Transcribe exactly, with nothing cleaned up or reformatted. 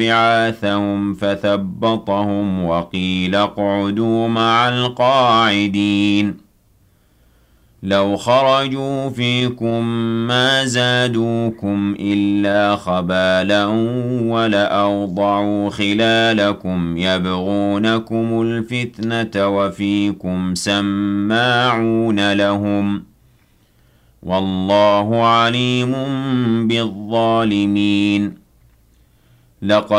بعاثهم فثبطهم وقيل اقعدوا مع القاعدين لو خرجوا فيكم ما زادوكم إلا خبالا ولأوضعوا خلالكم يبغونكم الفتنة وفيكم سماعون لهم والله عليم بالظالمين لقد